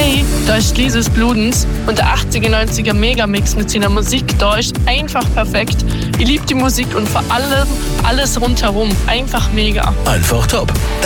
Hey, da ist Lises Bludens und der 80er, 90er Megamix mit seiner Musik da ist einfach perfekt. Ich liebe die Musik und vor allem alles rundherum. Einfach mega. Einfach top.